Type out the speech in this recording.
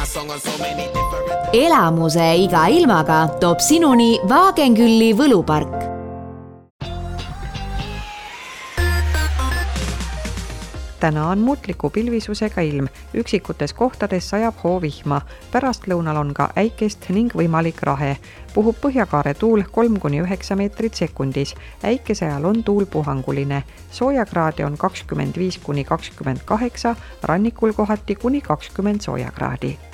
Elamuse iga ilmaga toob sinuni Vaagenkülli võlupark. Täna on muutliku pilvisusega ilm, üksikutes kohtades sajab hoovihma, pärastlõunal on ka äikest ning võimalik rahe. Puhub põhjakaare tuul 3–9 meetrit sekundis, äikese ajal on tuul puhanguline. Soojakraadi on 25–28, rannikul kohati kuni 20 soojakraadi.